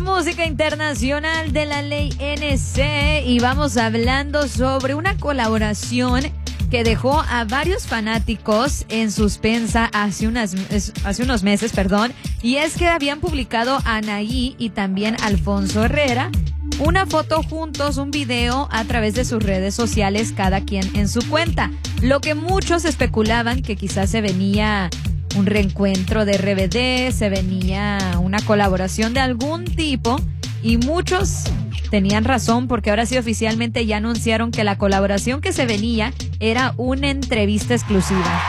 música internacional de la ley NC y vamos hablando sobre una colaboración que dejó a varios fanáticos en suspensa hace unos meses, y es que habían publicado Anaí y también Alfonso Herrera una foto juntos, un video a través de sus redes sociales, cada quien en su cuenta. Lo que muchos especulaban que quizás se venía un reencuentro de RBD, se venía una colaboración de algún tipo, y muchos tenían razón porque ahora sí oficialmente ya anunciaron que la colaboración que se venía era una entrevista exclusiva.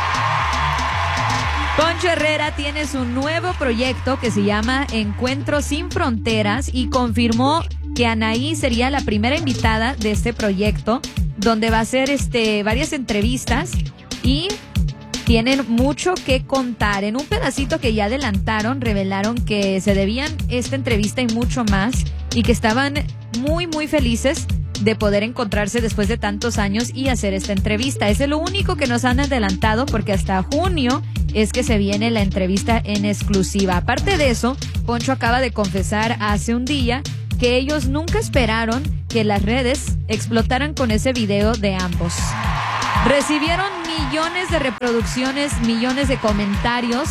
Poncho Herrera tiene su nuevo proyecto que se llama Encuentros Sin Fronteras y confirmó que Anaí sería la primera invitada de este proyecto, donde va a hacer varias entrevistas y tienen mucho que contar. En un pedacito que ya adelantaron, revelaron que se debían esta entrevista y mucho más, y que estaban muy, muy felices de poder encontrarse después de tantos años y hacer esta entrevista. Es lo único que nos han adelantado, porque hasta junio es que se viene la entrevista en exclusiva. Aparte de eso, Poncho acaba de confesar hace un día que ellos nunca esperaron que las redes explotaran con ese video de ambos. Recibieron millones de reproducciones, millones de comentarios,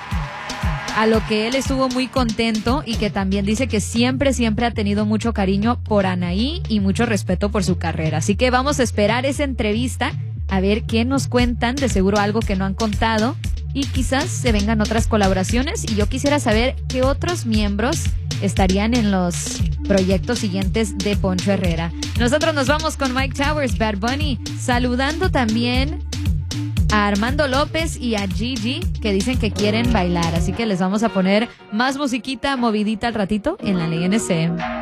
a lo que él estuvo muy contento, y que también dice que siempre ha tenido mucho cariño por Anaí y mucho respeto por su carrera. Así que vamos a esperar esa entrevista, a ver qué nos cuentan, de seguro algo que no han contado, y quizás se vengan otras colaboraciones. Y yo quisiera saber qué otros miembros estarían en los proyectos siguientes de Poncho Herrera. Nosotros nos vamos con Mike Towers, Bad Bunny, saludando también a Armando López y a Gigi, que dicen que quieren bailar. Así que les vamos a poner más musiquita movidita al ratito en la ley NC.